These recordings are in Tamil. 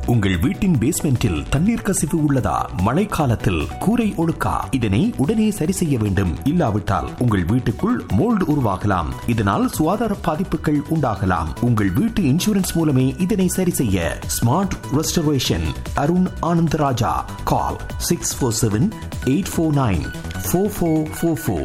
உங்கள் வீட்டின் பேஸ்மெண்டில் தண்ணீர் கசிவு உள்ளதா? மழைக்காலத்தில் கூரை ஒழுக்கா? இதனை உடனே சரி செய்ய வேண்டும். இல்லாவிட்டால் உங்கள் வீட்டுக்குள் மோல்டு உருவாகலாம். இதனால் சுகாதார பாதிப்புகள் உண்டாகலாம். உங்கள் வீட்டு இன்சூரன்ஸ் மூலமே இதனை சரி செய்ய. Smart restoration Arun Anandaraja. கால் 647-849-4444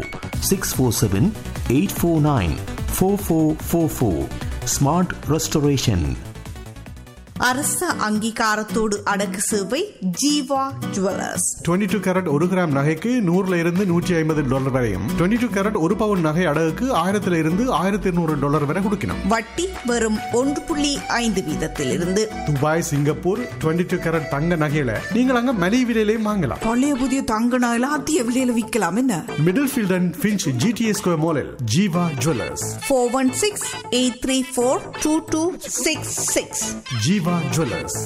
647-849-4444. Smart restoration. அரச அங்கீகாரத்தோடு அடக்கு சேவை ஜீவா ஜுவல்லர்ஸ். 22 கேரட் 1 கிராம் நகைக்கு $100 வரையும், 22 கேரட் 1 பவுன் நகை அடகுக்கு $1,000 வரை கொடுக்கணும். வட்டி வெறும் 1.5 வீதத்திலிருந்து. துபாய், சிங்கப்பூர் 22 கேரட் தங்க நகையில நீங்கள் அங்க மலிவு விலையிலேயே வாங்கலாம். பழைய புதிய தங்க நகையில அதிக விலையில விற்கலாம். என்ன middle field and Finch GTA square மாலில் ஜீவா ஜுவல்லர்ஸ். 416-834-2266. ஜீவா ஜுவல்லர்ஸ்.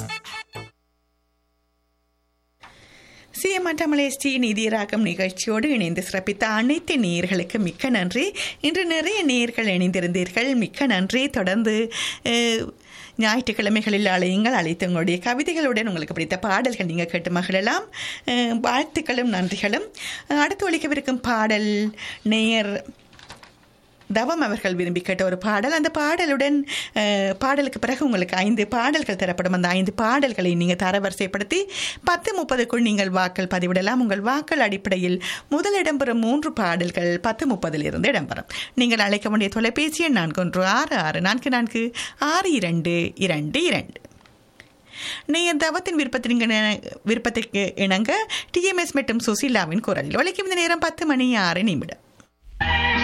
சிஎம்ஆர்டி நிதியராகம் நிகழ்ச்சியோடு இணைந்து சிறப்பித்த அனைத்து நேயர்களுக்கு மிக்க நன்றி. இன்று நிறைய நேயர்கள் இணைந்திருந்தீர்கள், மிக்க நன்றி. தொடர்ந்து ஞாயிற்றுக்கிழமைகளில் அழைத்து உங்களுடைய கவிதைகளுடன் உங்களுக்கு பிடித்த பாடல்கள் நீங்கள் கேட்டு மகிழலாம். வாழ்த்துக்களும் நன்றிகளும். அடுத்து ஒலிக்கவிருக்கும் பாடல் நேயர் தவம் அவர்கள் விரும்பி கேட்ட ஒரு பாடல். அந்த பாடலுடன் பாடலுக்கு பிறகு உங்களுக்கு 5 பாடல்கள் தரப்படும். அந்த 5 பாடல்களை நீங்கள் தரவரிசைப்படுத்தி 10:30க்குள் நீங்கள் வாக்கள் பதிவிடலாம். உங்கள் வாக்கள் அடிப்படையில் முதல் இடம்பெறும் 3 பாடல்கள் 10:30 இடம்பெறும். நீங்கள் அழைக்க வேண்டிய தொலைபேசி எண் 4166444222. நேயர் தவத்தின் விருப்பத்திற்கு இணங்க TMS மற்றும் சுசீலாவின் குரலில் ஒலிக்கும். இந்த நேரம் 10:06.